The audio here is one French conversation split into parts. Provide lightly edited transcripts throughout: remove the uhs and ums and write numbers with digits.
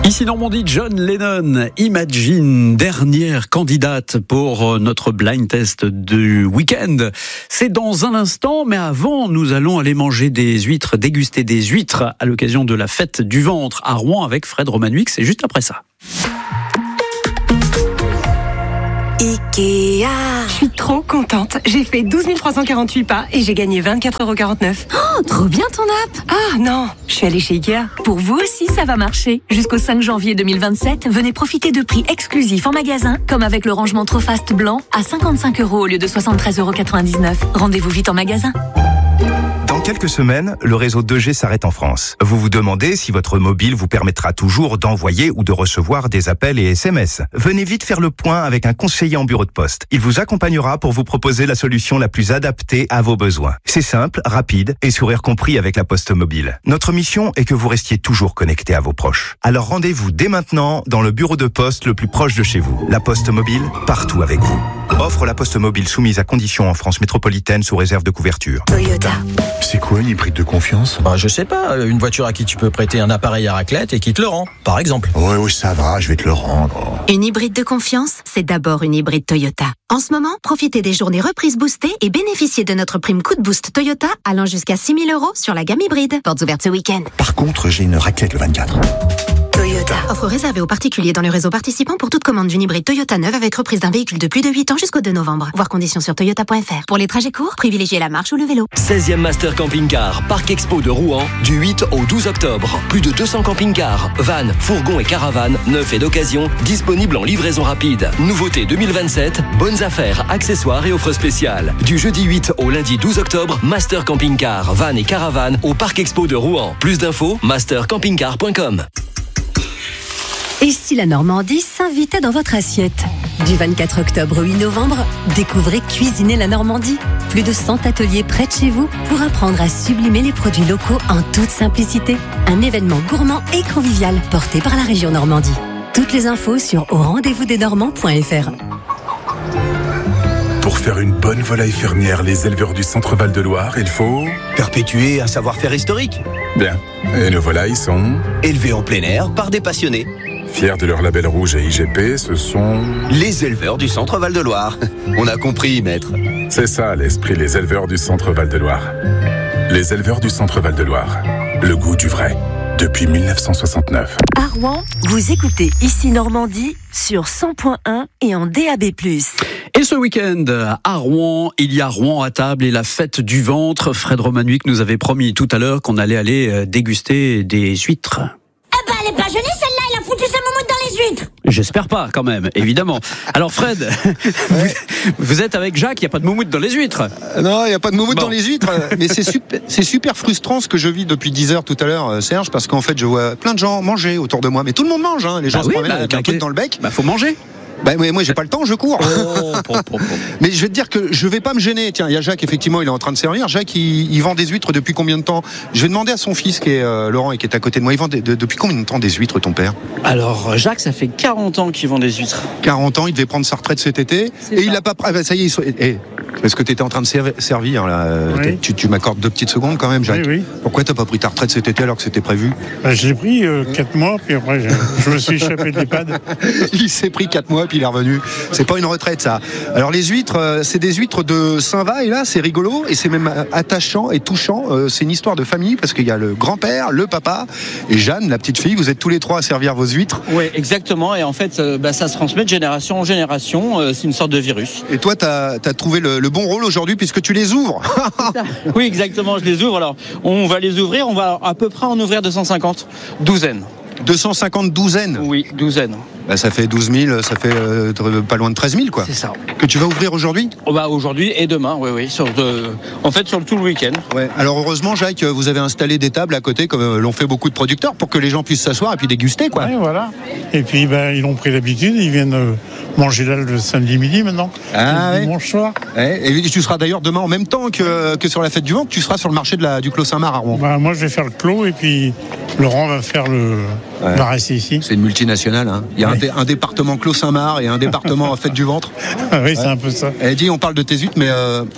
Ici Normandie, John Lennon, Imagine, dernière candidate pour notre blind test du week-end. C'est dans un instant, mais avant, nous allons aller manger des huîtres, déguster des huîtres à l'occasion de la fête du ventre à Rouen avec Fred Romanuix. C'est juste après ça. Ikea. Je suis trop contente. J'ai fait 12 348 pas et j'ai gagné 24,49 €. Oh, trop bien ton app. Ah non, je suis allée chez Ikea. Pour vous aussi, ça va marcher. Jusqu'au 5 janvier 2027, venez profiter de prix exclusifs en magasin, comme avec le rangement Trofast blanc à 55 € au lieu de 73,99 €. Rendez-vous vite en magasin. Dans quelques semaines, le réseau 2G s'arrête en France. Vous vous demandez si votre mobile vous permettra toujours d'envoyer ou de recevoir des appels et SMS. Venez vite faire le point avec un conseiller en bureau de poste. Il vous accompagnera pour vous proposer la solution la plus adaptée à vos besoins. C'est simple, rapide et sourire compris avec la Poste Mobile. Notre mission est que vous restiez toujours connecté à vos proches. Alors rendez-vous dès maintenant dans le bureau de poste le plus proche de chez vous. La Poste Mobile, partout avec vous. Offre la Poste Mobile soumise à conditions en France métropolitaine sous réserve de couverture. Toyota. C'est quoi une hybride de confiance ? Je sais pas, une voiture à qui tu peux prêter un appareil à raclette et qui te le rend, par exemple. Oui, ça va, je vais te le rendre. Une hybride de confiance, c'est d'abord une hybride Toyota. En ce moment, profitez des journées reprises boostées et bénéficiez de notre prime coup de boost Toyota allant jusqu'à 6 000 € sur la gamme hybride. Portes ouvertes ce week-end. Par contre, j'ai une raclette le 24. Toyota. Offre réservée aux particuliers dans le réseau participant pour toute commande d'une hybride Toyota neuve avec reprise d'un véhicule de plus de 8 ans jusqu'au 2 novembre. Voir conditions sur toyota.fr. Pour les trajets courts, privilégiez la marche ou le vélo. 16e Master Camping Car, Parc Expo de Rouen, du 8 au 12 octobre. Plus de 200 camping-cars, vannes, fourgons et caravanes, neufs et d'occasion, disponibles en livraison rapide. Nouveauté 2027, bonnes affaires, accessoires et offres spéciales. Du jeudi 8 au lundi 12 octobre, Master Camping Car, vannes et caravanes au Parc Expo de Rouen. Plus d'infos, mastercampingcar.com. Et si la Normandie s'invitait dans votre assiette ? Du 24 octobre au 8 novembre, découvrez Cuisiner la Normandie. Plus de 100 ateliers près de chez vous pour apprendre à sublimer les produits locaux en toute simplicité. Un événement gourmand et convivial porté par la région Normandie. Toutes les infos sur aurendezvousdesnormands.fr. Pour faire une bonne volaille fermière, les éleveurs du Centre Val-de-Loire, il faut... perpétuer un savoir-faire historique. Bien. Et nos volailles sont... élevés en plein air par des passionnés. Fiers de leur label rouge et IGP, ce sont... les éleveurs du Centre Val-de-Loire. On a compris, maître. C'est ça l'esprit, les éleveurs du Centre Val-de-Loire. Les éleveurs du Centre Val-de-Loire. Le goût du vrai. Depuis 1969. À Rouen, vous écoutez Ici Normandie sur 100.1 et en DAB+. Et ce week-end, à Rouen, il y a Rouen à table et la fête du ventre. Fred Romanuix nous avait promis tout à l'heure qu'on allait aller déguster des huîtres. Elle est pas jolie celle-là, elle a foutu sa moumoute dans les huîtres. J'espère pas quand même, évidemment. Alors Fred, vous êtes avec Jacques, il n'y a pas de moumoute dans les huîtres. Non, il n'y a pas de moumoute dans les huîtres, mais c'est super frustrant ce que je vis depuis 10 heures tout à l'heure, Serge, parce qu'en fait je vois plein de gens manger autour de moi, mais tout le monde mange, hein. Les gens se promènent avec un truc dans le bec. Faut manger. Moi j'ai pas le temps, je cours. Mais je vais te dire que je vais pas me gêner. Tiens, il y a Jacques, effectivement, il est en train de servir. Jacques, il vend des huîtres depuis combien de temps ? Je vais demander à son fils qui est Laurent et qui est à côté de moi. Il vend depuis combien de temps des huîtres, ton père ? Alors Jacques, ça fait 40 ans qu'il vend des huîtres. 40 ans, il devait prendre sa retraite cet été. Et il l'a pas. Ça y est, est-ce que tu étais en train de servir là ? Oui. Tu m'accordes 2 petites secondes quand même, Jacques. Oui. Pourquoi t'as pas pris ta retraite cet été alors que c'était prévu ? Je l'ai pris 4 mois, puis après je me suis échappé de l'EHPAD. Il s'est pris 4 mois, puis il est revenu. C'est pas une retraite, ça. Alors les huîtres, c'est des huîtres de Saint-Va, et là c'est rigolo et c'est même attachant et touchant. C'est une histoire de famille parce qu'il y a le grand-père, le papa et Jeanne, la petite fille. Vous êtes tous les 3 à servir vos huîtres. Oui, exactement. Et en fait, ça se transmet de génération en génération. C'est une sorte de virus. Et toi, t'as trouvé le bon rôle aujourd'hui puisque tu les ouvres. Oui, exactement. Je les ouvre. Alors, on va les ouvrir. On va à peu près en ouvrir 250 douzaines. 250 douzaines ? Oui, douzaines. Ça fait 12 000, ça fait pas loin de 13 000, quoi. C'est ça. Que tu vas ouvrir aujourd'hui ? Aujourd'hui et demain, oui. En fait, sur tout le week-end. Ouais. Alors heureusement, Jacques, vous avez installé des tables à côté, comme l'ont fait beaucoup de producteurs, pour que les gens puissent s'asseoir et puis déguster, quoi. Oui, voilà. Et puis, ils ont pris l'habitude, ils viennent manger là le samedi midi maintenant. Dimanche soir. Et tu seras d'ailleurs demain en même temps que sur la fête du ventre, tu seras sur le marché du Clos Saint-Marc à Rouen. Moi, je vais faire le clos et puis Laurent va faire va rester ici. C'est une multinationale, hein. Il y a un département Clos Saint-Marc et un département fête du ventre. Oui, c'est un peu ça. Elle dit, on parle de tes huîtres, mais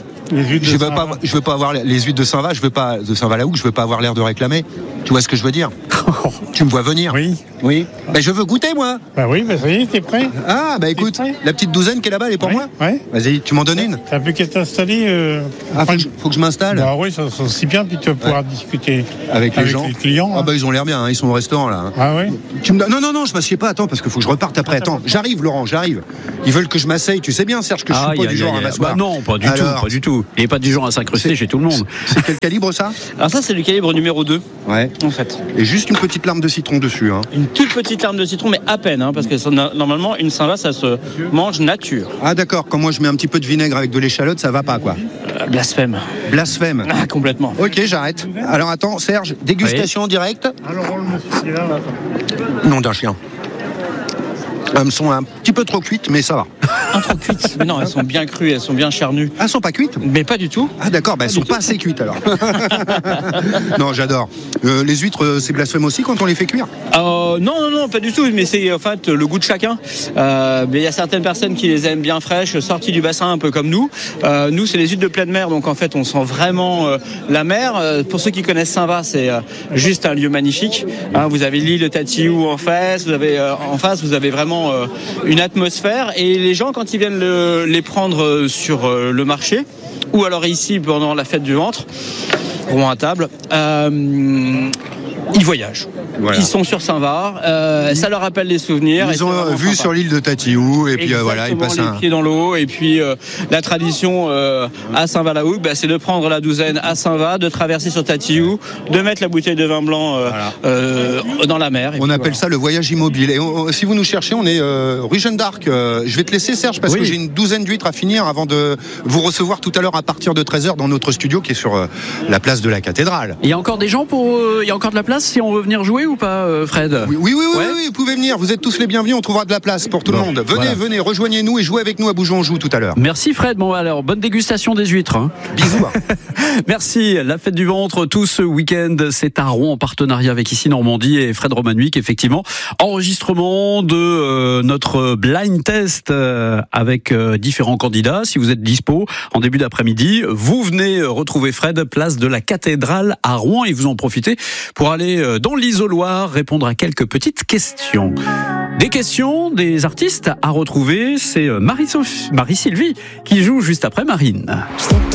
je veux pas avoir les huîtres de Saint-Va, je veux pas de Saint-Va-la-Hougue, je veux pas avoir l'air de réclamer. Tu vois ce que je veux dire ? Tu me vois venir ? Oui. Oui. Ben, je veux goûter, moi. Bah oui, bah ça y est, t'es prêt. Ah, bah écoute, la petite douzaine qui est là-bas, elle est pour moi. Ouais. Vas-y, tu m'en donnes une. T'as plus qu'à t'installer. Faut que je m'installe. Bah oui, ça c'est bien, puis tu vas pouvoir discuter avec les gens. Les clients. Ah bah ils ont l'air bien, hein, ils sont au restaurant là. Ah ouais. Non, je m'assieds pas, attends, parce qu'il faut que je reparte après. Attends, j'arrive Laurent, j'arrive. Ils veulent que je m'asseye, tu sais bien Serge que je suis pas du genre à m'asseoir. Bah non, pas du tout. Il n'est pas du genre à s'incruster chez tout le monde. C'est quel calibre ça? Alors ça c'est le calibre numéro 2. Ouais. En fait. Et juste une petite larme de citron dessus. Hein. Une toute petite larme de citron, mais à peine, hein, parce que normalement une Saint-Va ça se mange nature. Ah d'accord, quand moi je mets un petit peu de vinaigre avec de l'échalote, ça va pas quoi. Blasphème. Blasphème. Ah, complètement. Ok, j'arrête. Alors attends, Serge, dégustation en direct. Alors on le met là. Nom d'un chien. Elles sont un petit peu trop cuites, mais ça va. Trop cuites. Mais non, elles sont bien crues, elles sont bien charnues. Ah, elles sont pas cuites? Mais pas du tout. Ah d'accord, bah elles sont pas assez cuites alors. Non, j'adore. Les huîtres, c'est blasphème aussi quand on les fait cuire? Non, pas du tout. Mais c'est en fait le goût de chacun. Mais il y a certaines personnes qui les aiment bien fraîches, sorties du bassin, un peu comme nous. Nous, c'est les huîtres de pleine mer, donc en fait, on sent vraiment la mer. Pour ceux qui connaissent Saint-Va, c'est juste un lieu magnifique. Hein, vous avez l'île de Tatiou en face. Vous avez vraiment une atmosphère. Et les gens, quand ils viennent les prendre sur le marché, ou alors ici pendant la fête du ventre, rond à table, ils voyagent. Voilà. Ils sont sur Saint-Va, ça leur rappelle des souvenirs. Ils ont vu sur l'île de Tatiou et puis voilà, ils passent les pieds dans l'eau. Et puis la tradition à Saint-Va-la-Hougue, c'est de prendre la douzaine à Saint-Va, de traverser sur Tatiou, de mettre la bouteille de vin blanc dans la mer. On appelle ça le voyage immobile. Et si vous nous cherchez, on est rue Jeanne d'Arc. Je vais te laisser Serge parce que j'ai une douzaine d'huîtres à finir avant de vous recevoir tout à l'heure à partir de 13h dans notre studio qui est sur la place de la Cathédrale. Il y a encore des gens il y a encore de la place si on veut venir jouer ou pas, Fred? Oui, vous pouvez venir. Vous êtes tous les bienvenus. On trouvera de la place pour tout le monde. Venez, rejoignez-nous et jouez avec nous à Bougeons Joue tout à l'heure. Merci Fred. Bon alors, bonne dégustation des huîtres. Hein. Bisous. Merci. La fête du ventre tout ce week-end, c'est à Rouen en partenariat avec ici Normandie et Fred Romanuik. Effectivement, enregistrement de notre blind test avec différents candidats. Si vous êtes dispo en début d'après-midi, vous venez retrouver Fred, place de la Cathédrale à Rouen et vous en profitez pour aller dans l'isoloir, répondre à quelques petites questions. Des questions, des artistes à retrouver, c'est Marie-Sylvie qui joue juste après Marine.